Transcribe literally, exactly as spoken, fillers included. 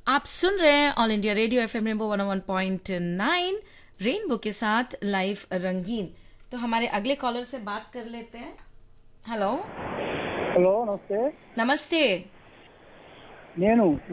आप सुन रहे हैं all India radio FM rainbow one ओ वन पॉइंट नाइन रेनबो के साथ लाइव रंगीन। तो हमारे अगले कॉलर से बात कर लेते हैं। हेलो। హలో నమస్తే नमस्ते। నేను